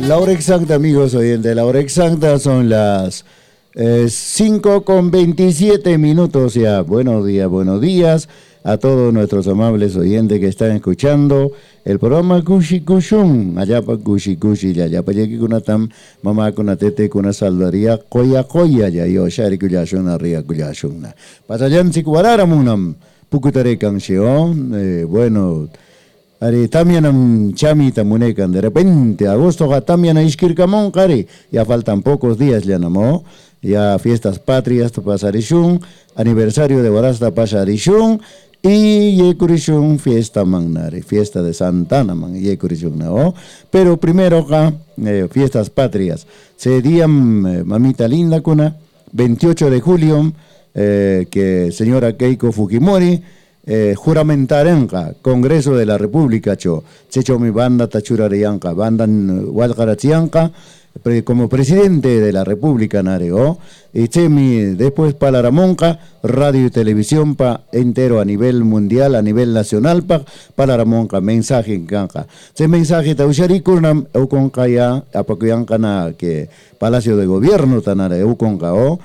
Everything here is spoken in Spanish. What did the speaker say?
La hora exacta, amigos oyentes, la hora exacta son las 5:27 ya. Buenos días a todos nuestros amables oyentes que están escuchando el programa Kushi Kushun. Allá pa Kushi Kushi, allá pa yaki kunatam, mamá kunatete kunasaldaría, koya koya, ya yo, shari kuyashun, arria kuyashun. Pasayan si kuararamunam, pukutare canción, bueno. Ari tamianam chamita munecan, de repente, agosto tamiana iskirkamon, cari, ya faltan pocos días ya namo, ya fiestas patrias pasarishun, aniversario de Guarasta pasarishun, y yekurishun fiesta magnari, fiesta de Santana man, yekurishun no, pero primero acá, fiestas patrias, se diam mamita linda kuna, 28 de julio, que señora Keiko Fujimori, juramentarenka, Congreso de la República, checho mi banda tachurarianka, banda walgarachianka, como presidente de la República Nareo, y chemi después Palaramonca, radio y televisión pa entero a nivel mundial, a nivel nacional pa Palaramonca, mensaje en canca. Se mensaje tausharikurnam eukonka ya apakuyanka na que Palacio de Gobierno tanare eukonka o